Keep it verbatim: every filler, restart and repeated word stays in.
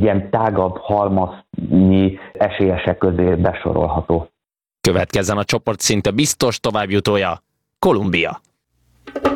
ilyen tágabb halmaznyi esélyesek közé besorolható. Következzen a csoport szinte biztos továbbjutója, Kolumbia.